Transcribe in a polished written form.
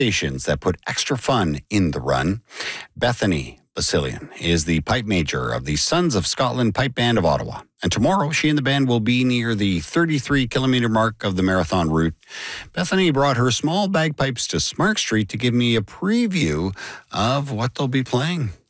stations that put extra fun in the run. Bethany Basilian is the pipe major of the Sons of Scotland Pipe Band of Ottawa. And tomorrow, she and the band will be near the 33-kilometer mark of the marathon route. Bethany brought her small bagpipes to Smark Street to give me a preview of what they'll be playing.